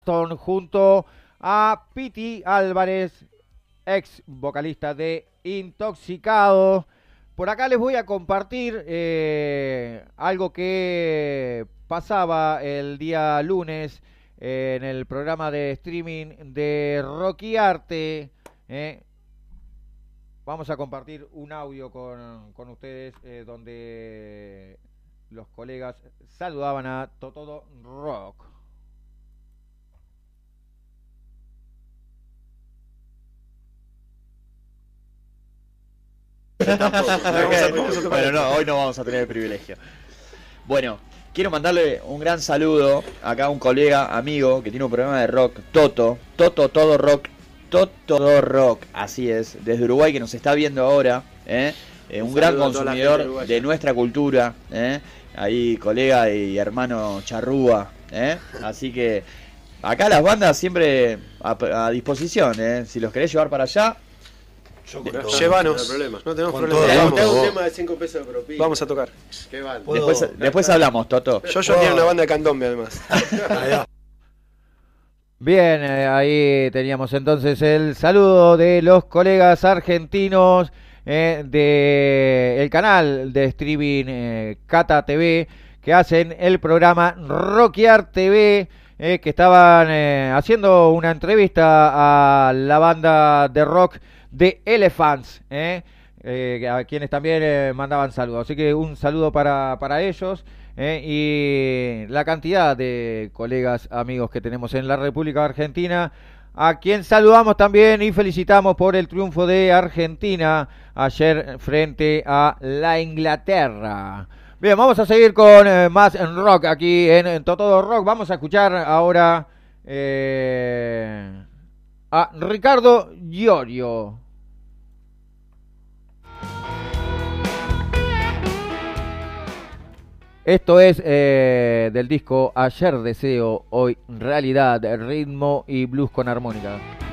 Clapton junto a Piti Álvarez, ex vocalista de Intoxicado. Por acá les voy a compartir algo que pasaba el día lunes en el programa de streaming de Rocky Arte. Vamos a compartir un audio con ustedes donde los colegas saludaban a Totodo Rock. Bueno, no, hoy no vamos a tener el privilegio. Bueno, quiero mandarle un gran saludo acá a un colega, amigo, que tiene un programa de rock, Toto Todo Rock, así es, desde Uruguay, que nos está viendo ahora, un gran consumidor de nuestra cultura, ahí colega y hermano charrúa, así que acá las bandas siempre a disposición, si los querés llevar para allá. Llévanos. No tenemos problema. Tengo un tema de 5 pesos de propina. Vamos a tocar. ¿Qué van? Después hablamos, Toto. Yo tiene una banda de candombe además. Bien, ahí teníamos entonces el saludo de los colegas argentinos del canal de streaming Cata TV, que hacen el programa Rockear TV, que estaban haciendo una entrevista a la banda de rock de Elephants, a quienes también mandaban saludos. Así que un saludo para ellos. Y la cantidad de colegas, amigos que tenemos en la República Argentina, a quien saludamos también y felicitamos por el triunfo de Argentina ayer frente a la Inglaterra. Bien, vamos a seguir con más en rock aquí en Totodo Rock. Vamos a escuchar ahora a Ricardo Iorio. Esto es del disco Ayer Deseo, Hoy Realidad, ritmo y blues con armónica.